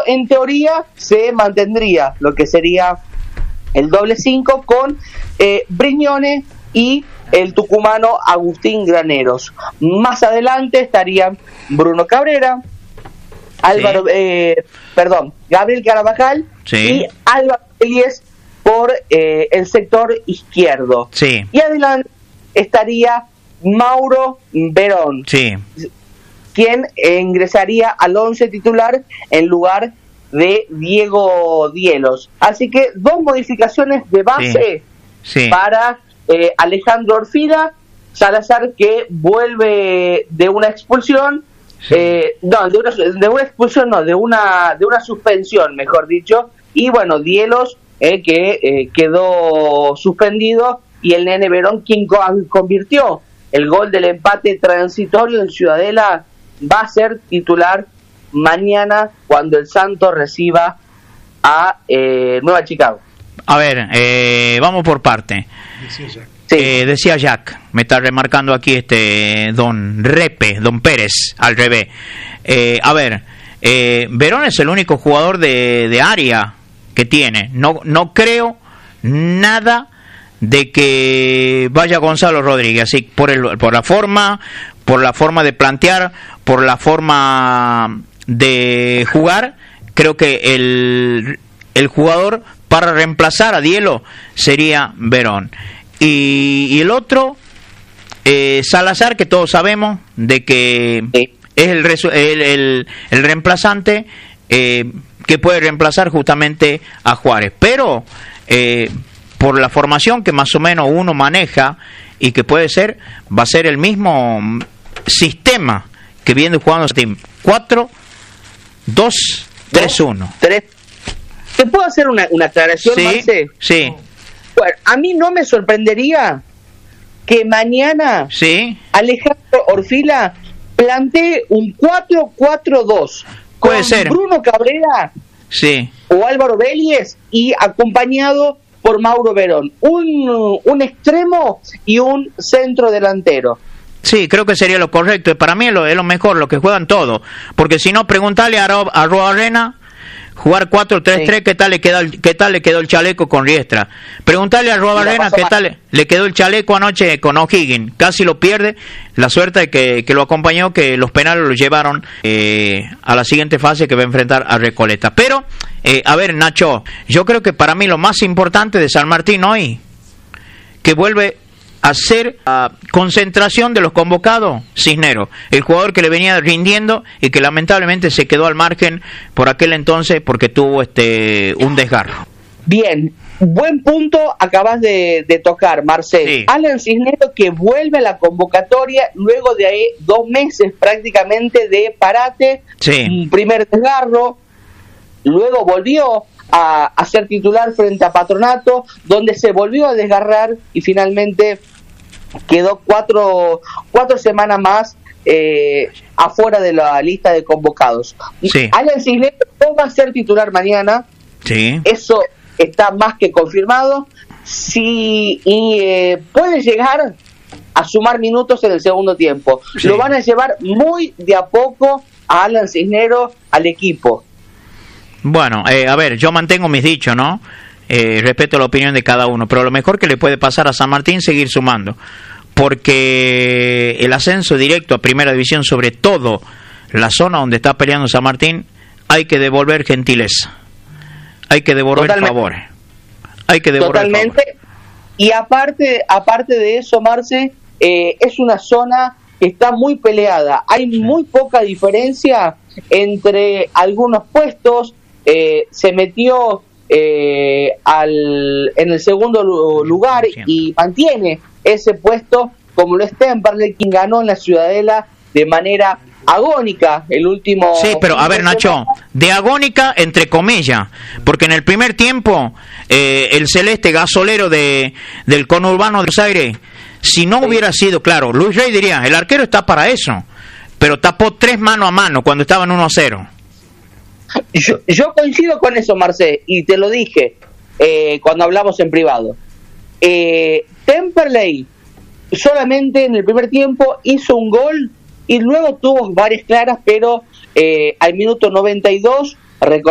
en teoría se mantendría lo que sería el doble 5 con Brignone y el tucumano Agustín Graneros. Más adelante estarían Bruno Cabrera, Gabriel Carabajal y Álvaro Elies por el sector izquierdo. Sí. Y adelante estaría Mauro Verón, quien ingresaría al 11 titular en lugar de Diego Dielos. Así que 2 modificaciones de base para Alejandro Orfila, Salazar, que vuelve de una expulsión, de una suspensión, mejor dicho, y bueno, Dielos, que quedó suspendido, y el Nene Verón, quien convirtió el gol del empate transitorio en Ciudadela, va a ser titular mañana cuando el Santos reciba a Nueva Chicago. A ver, vamos por parte. Decía Jack, me está remarcando aquí don Pérez, al revés. A ver, Verón es el único jugador de área que tiene. No creo nada de que vaya Gonzalo Rodríguez, así por la forma de plantear, por la forma de jugar. Creo que el jugador para reemplazar a Dielo sería Verón, y el otro Salazar, que todos sabemos de que es el reemplazante, que puede reemplazar justamente a Juárez, pero por la formación que más o menos uno maneja y que va a ser el mismo sistema que viene jugando este team. 4-2-3-1. ¿Te puedo hacer una aclaración, Marce? Sí. Bueno, a mí no me sorprendería que mañana Alejandro Orfila plantee un 4-4-2 con Bruno Cabrera o Álvaro Vélez y acompañado por Mauro Verón, un extremo y un centro delantero. Sí, creo que sería lo correcto. Para mí es lo mejor, lo que juegan todos. Porque si no, preguntarle a Arena, jugar 4-3-3, ¿qué tal le quedó el chaleco con Riestra? Preguntarle a Arena qué tal le quedó el chaleco anoche con O'Higgins. Casi lo pierde. La suerte de que lo acompañó, que los penales lo llevaron a la siguiente fase, que va a enfrentar a Recoleta. Pero, a ver, Nacho, yo creo que para mí lo más importante de San Martín hoy, que vuelve hacer concentración de los convocados, Cisneros, el jugador que le venía rindiendo y que lamentablemente se quedó al margen por aquel entonces porque tuvo un desgarro. Bien, buen punto acabas de tocar, Marcel. Alan Cisneros, que vuelve a la convocatoria luego de 2 meses prácticamente de parate, un primer desgarro, luego volvió a ser titular frente a Patronato, donde se volvió a desgarrar y finalmente quedó 4 semanas más afuera de la lista de convocados. Alan Cisneros no va a ser titular mañana, eso está más que confirmado. Puede llegar a sumar minutos en el segundo tiempo. Lo van a llevar muy de a poco a Alan Cisneros al equipo. Bueno, a ver, yo mantengo mis dichos, ¿no? Respeto la opinión de cada uno, pero lo mejor que le puede pasar a San Martín, seguir sumando, porque el ascenso directo a Primera División, sobre todo la zona donde está peleando San Martín, hay que devolver gentileza, hay que devolver favores, hay que devolver favores. Y aparte de eso, Marce, es una zona que está muy peleada, hay muy poca diferencia entre algunos puestos. Se metió en el segundo lugar y mantiene ese puesto, como lo es Temperley, quien ganó en la Ciudadela de manera agónica el último. Sí, pero a ver, Nacho, de agónica entre comillas, porque en el primer tiempo el celeste gasolero del conurbano de Buenos Aires, si no hubiera sido, claro, Luis Rey diría, el arquero está para eso, pero tapó 3 mano a mano cuando estaban 1-0. Yo coincido con eso, Marcé, y te lo dije cuando hablamos en privado. Temperley solamente en el primer tiempo hizo un gol y luego tuvo varias claras, pero al minuto 92